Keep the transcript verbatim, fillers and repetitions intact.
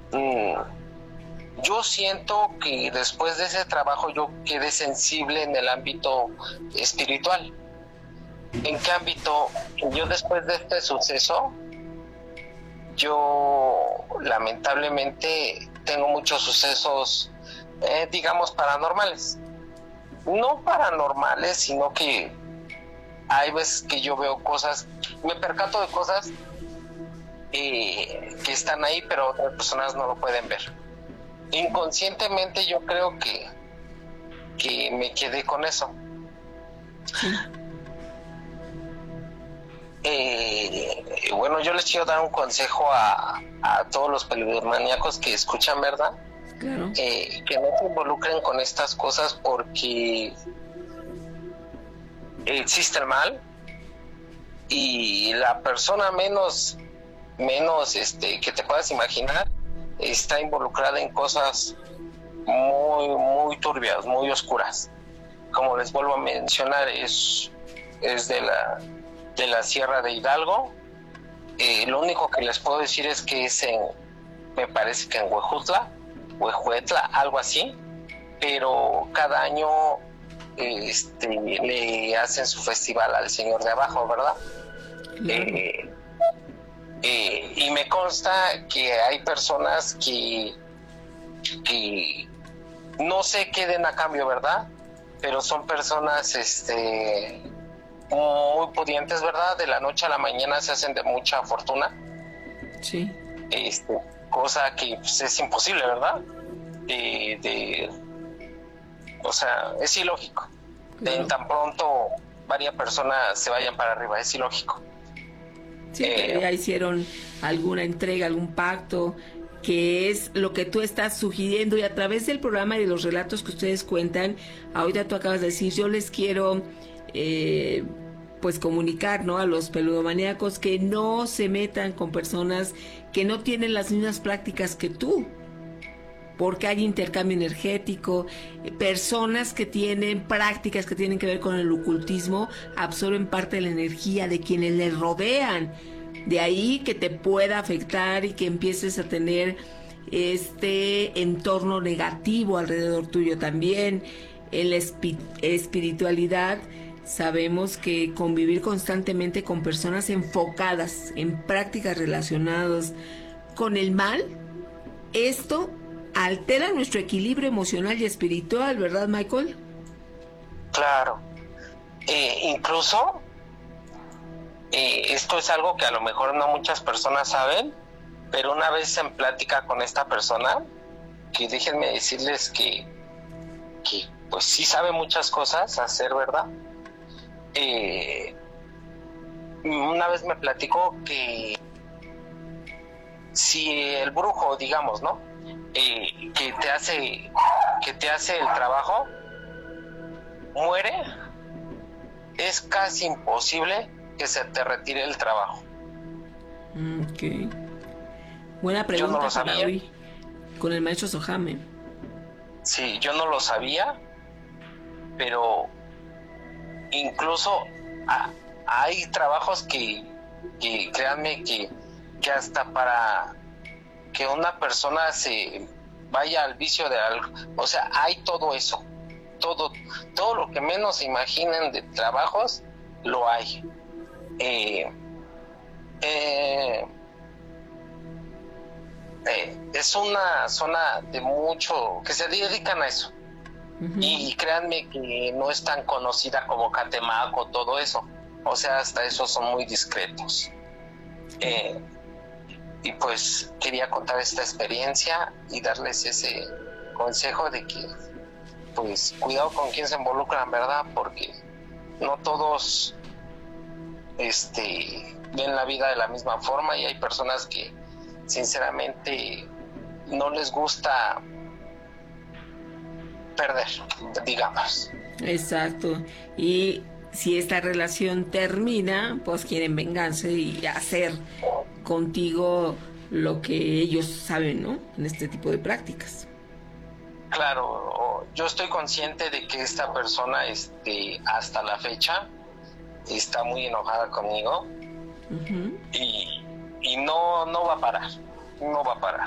mm, yo siento que después de ese trabajo yo quedé sensible en el ámbito espiritual. ¿En qué ámbito? Yo después de este suceso, yo lamentablemente tengo muchos sucesos, eh, digamos, paranormales. No paranormales, sino que hay veces que yo veo cosas, me percato de cosas eh, que están ahí, pero otras personas no lo pueden ver. Inconscientemente yo creo que, que me quedé con eso. Sí. Eh, bueno, yo les quiero dar un consejo a, a todos los peludomaníacos que escuchan, ¿verdad? Claro. Eh, que no se involucren con estas cosas porque existe el mal y la persona menos menos este que te puedas imaginar está involucrada en cosas muy muy turbias, muy oscuras. Como les vuelvo a mencionar, es es de la de la Sierra de Hidalgo. Eh, lo único que les puedo decir es que es en, me parece que en Huejutla, Huejuetla, algo así, pero cada año este, le hacen su festival al Señor de Abajo, ¿verdad? Claro. Eh, eh, y me consta que hay personas que, que no se queden a cambio, ¿verdad? Pero son personas este, muy pudientes, ¿verdad? De la noche a la mañana se hacen de mucha fortuna. Sí. Este, cosa que pues, es imposible, ¿verdad? De, de, o sea, es ilógico. Claro. De tan pronto varias personas se vayan para arriba, es ilógico. Sí, Eh, pero ya hicieron alguna entrega, algún pacto, que es lo que tú estás sugiriendo, y a través del programa y de los relatos que ustedes cuentan, ahorita tú acabas de decir, yo les quiero eh, pues comunicar, ¿no?, a los peludomaníacos que no se metan con personas que no tienen las mismas prácticas que tú, porque hay intercambio energético, personas que tienen prácticas que tienen que ver con el ocultismo absorben parte de la energía de quienes les rodean, de ahí que te pueda afectar y que empieces a tener este entorno negativo alrededor tuyo también. En la espi- espiritualidad sabemos que convivir constantemente con personas enfocadas en prácticas relacionadas con el mal, esto altera nuestro equilibrio emocional y espiritual, ¿verdad, Michael? claro. Eh, incluso, eh, esto es algo que a lo mejor no muchas personas saben, pero una vez en plática con esta persona, que déjenme decirles que, que pues sí sabe muchas cosas hacer, ¿verdad? Eh, una vez me platicó que si el brujo, digamos, ¿no? Eh, que te hace que te hace el trabajo muere, es casi imposible que se te retire el trabajo. Ok. Buena Yo no pregunta lo para sabía. hoy con el maestro Sohame. Sí, yo no lo sabía, pero incluso a, hay trabajos que, que créanme que, que hasta para que una persona se vaya al vicio de algo, o sea, hay todo eso, todo, todo lo que menos se imaginen de trabajos, lo hay. Eh, eh, eh, es una zona de mucho, que se dedican a eso. Uh-huh. Y créanme que no es tan conocida como Catemaco, todo eso. O sea, hasta eso son muy discretos. Eh, y pues quería contar esta experiencia y darles ese consejo de que, pues, cuidado con quién se involucran, ¿verdad? Porque no todos este, ven la vida de la misma forma y hay personas que, sinceramente, no les gusta perder, digamos. Exacto. Y si esta relación termina, pues quieren vengarse y hacer contigo lo que ellos saben, ¿no?, en este tipo de prácticas. Claro, yo estoy consciente de que esta persona, este, hasta la fecha, está muy enojada conmigo. Uh-huh. y, y no, no va a parar, no va a parar.